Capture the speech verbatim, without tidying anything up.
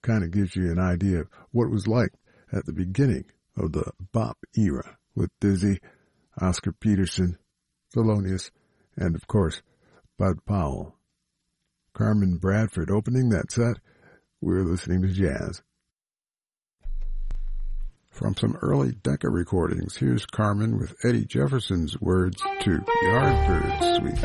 kind of gives you an idea of what it was like at the beginning of the bop era with Dizzy, Oscar Peterson, Thelonious, and of course, Bud Powell. Carmen Bradford opening that set. We're listening to jazz. From some early Decca recordings, here's Carmen with Eddie Jefferson's words to Yardbird Suite.